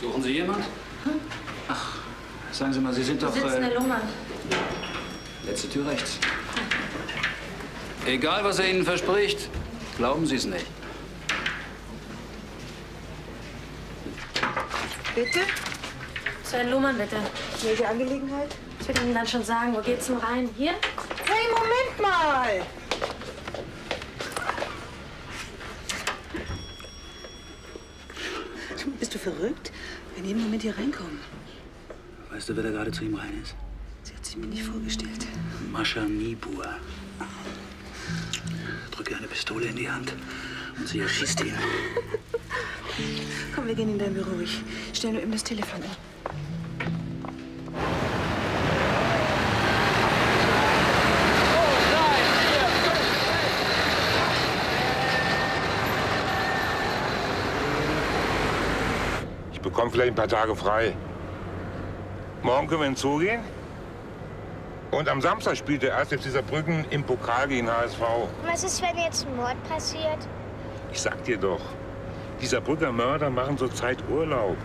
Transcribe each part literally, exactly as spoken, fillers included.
Suchen Sie jemand? Ach, sagen Sie mal, Sie sind doch... Sie sitzen in der Lohmann. Letzte Tür rechts. Egal, was er Ihnen verspricht, glauben Sie es nicht. Bitte? Zu Herrn Lohmann, bitte. Welche Angelegenheit? Ich will Ihnen dann schon sagen, wo geht's denn rein? Hier? Hey, Moment mal! Bist du verrückt? Wir in jedem Moment hier reinkommen. Weißt du, wer da gerade zu ihm rein ist? Sie hat sie mir nicht vorgestellt. Mascha Nibur. Drück ihr eine Pistole in die Hand und sie erschießt ihn. Komm, wir gehen in dein Büro. Ich stell nur eben das Telefon an. Ich bekomme vielleicht ein paar Tage frei. Morgen können wir in den Zoo gehen. Und am Samstag spielt der erste F C Saarbrücken im Pokal gegen H S V. Was ist, wenn jetzt ein Mord passiert? Ich sag dir doch, die Saarbrücker Mörder machen zurzeit Urlaub.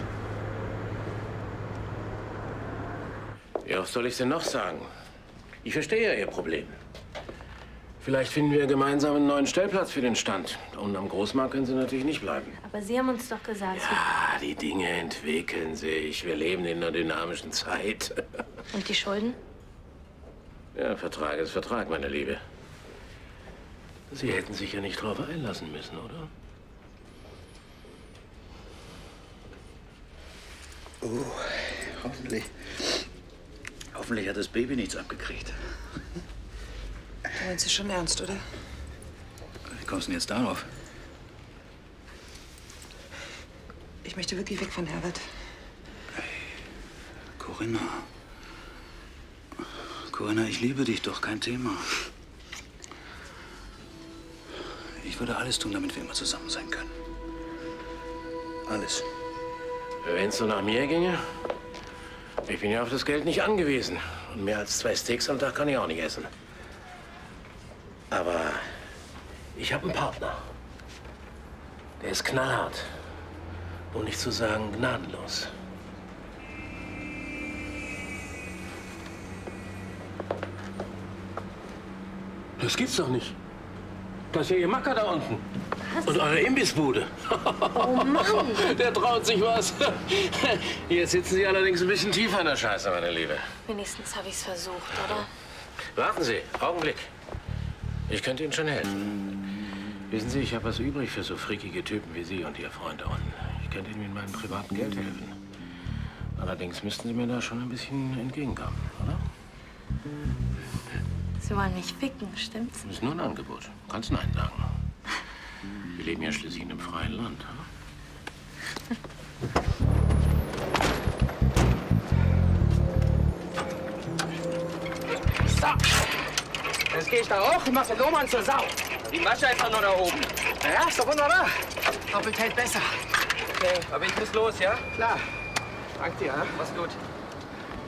Ja, was soll ich denn noch sagen? Ich verstehe ja Ihr Problem. Vielleicht finden wir gemeinsam einen neuen Stellplatz für den Stand. Und am Großmarkt können Sie natürlich nicht bleiben. Aber Sie haben uns doch gesagt... Ja, die Dinge entwickeln sich. Wir leben in einer dynamischen Zeit. Und die Schulden? Ja, Vertrag ist Vertrag, meine Liebe. Sie hätten sich ja nicht drauf einlassen müssen, oder? Oh, hoffentlich. Hoffentlich hat das Baby nichts abgekriegt. Du meinst es schon ernst, oder? Wie kommst du denn jetzt darauf? Ich möchte wirklich weg von Herbert. Hey, Corinna. Corinna, ich liebe dich doch, kein Thema. Ich würde alles tun, damit wir immer zusammen sein können. Alles. Wenn es so nach mir ginge, ich bin ja auf das Geld nicht angewiesen. Und mehr als zwei Steaks am Tag kann ich auch nicht essen. Aber ich habe einen Partner. Der ist knallhart. Um nicht zu sagen gnadenlos. Das gibt's doch nicht. Das ist ja Ihr Macker da unten. Was? Und eure Imbissbude. Oh Mann! Der traut sich was. Jetzt sitzen Sie allerdings ein bisschen tiefer in der Scheiße, meine Liebe. Wenigstens habe ich's versucht, oder? Warten Sie, Augenblick. Ich könnte Ihnen schon helfen. Wissen Sie, ich habe was übrig für so frickige Typen wie Sie und Ihr Freund da unten. Ich könnte Ihnen mit meinem privaten Geld helfen. Allerdings müssten Sie mir da schon ein bisschen entgegenkommen, oder? Sie wollen mich ficken, stimmt's? Das ist nur ein Angebot. Kannst Nein sagen. Wir leben ja schließlich in einem freien Land. Hm? So, jetzt gehe ich da hoch und mach den Lohmann zur Sau. Die Mascha ist doch nur da oben. Ja, ist doch wunderbar. Doppelt hält besser. Okay, aber ich muss los, ja? Klar. Danke dir, ja? Mach's gut.